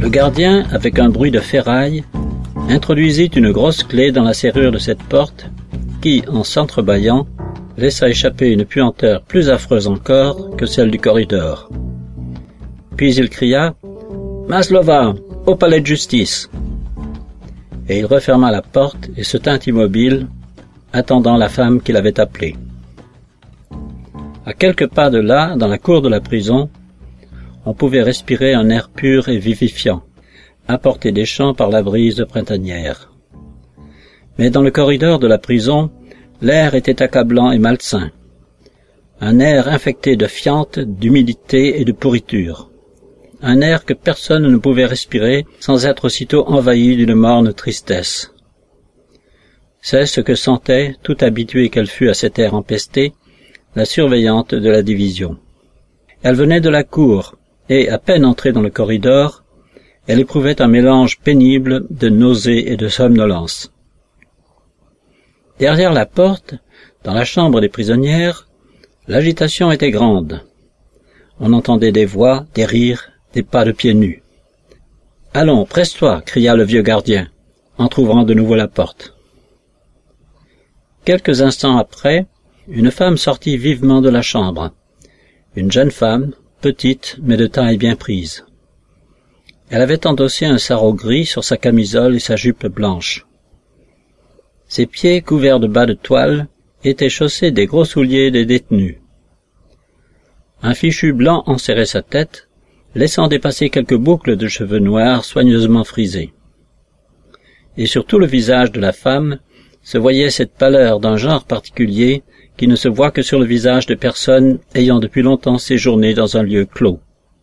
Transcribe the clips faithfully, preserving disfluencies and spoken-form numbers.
Le gardien, avec un bruit de ferraille, introduisit une grosse clé dans la serrure de cette porte qui, en s'entrebâillant, laissa échapper une puanteur plus affreuse encore que celle du corridor. Puis il cria « Maslova, au palais de justice !» Et il referma la porte et se tint immobile, attendant la femme qu'il avait appelée. À quelques pas de là, dans la cour de la prison, on pouvait respirer un air pur et vivifiant, apporté des champs par la brise printanière. Mais dans le corridor de la prison, l'air était accablant et malsain, un air infecté de fiente, d'humidité et de pourriture, un air que personne ne pouvait respirer sans être aussitôt envahi d'une morne tristesse. C'est ce que sentait, tout habituée qu'elle fût à cet air empesté, la surveillante de la division. Elle venait de la cour, et, à peine entrée dans le corridor, elle éprouvait un mélange pénible de nausée et de somnolence. Derrière la porte, dans la chambre des prisonnières, l'agitation était grande. On entendait des voix, des rires, des pas de pieds nus. « Allons, presse-toi » cria le vieux gardien, entr'ouvrant de nouveau la porte. Quelques instants après, une femme sortit vivement de la chambre. Une jeune femme, petite mais de taille bien prise. Elle avait endossé un sarrau gris sur sa camisole et sa jupe blanche. Ses pieds, couverts de bas de toile, étaient chaussés des gros souliers des détenus. Un fichu blanc enserrait sa tête, laissant dépasser quelques boucles de cheveux noirs soigneusement frisés. Et sur tout le visage de la femme se voyait cette pâleur d'un genre particulier qui ne se voit que sur le visage de personnes ayant depuis longtemps séjourné dans un lieu clos.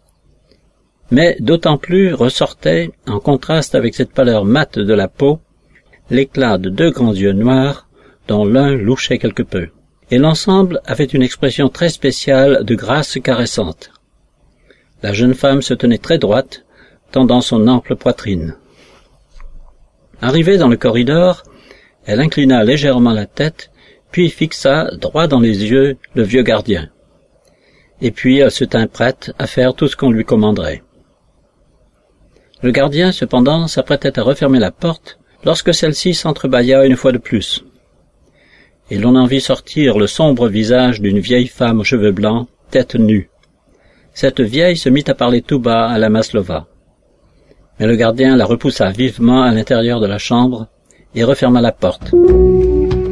Mais d'autant plus ressortait, en contraste avec cette pâleur mate de la peau, l'éclat de deux grands yeux noirs, dont l'un louchait quelque peu. Et l'ensemble avait une expression très spéciale de grâce caressante. La jeune femme se tenait très droite, tendant son ample poitrine. Arrivée dans le corridor, elle inclina légèrement la tête, puis fixa droit dans les yeux le vieux gardien. Et puis elle se tint prête à faire tout ce qu'on lui commanderait. Le gardien, cependant, s'apprêtait à refermer la porte lorsque celle-ci s'entrebâilla une fois de plus. Et l'on en vit sortir le sombre visage d'une vieille femme aux cheveux blancs, tête nue. Cette vieille se mit à parler tout bas à la Maslova. Mais le gardien la repoussa vivement à l'intérieur de la chambre et referma la porte.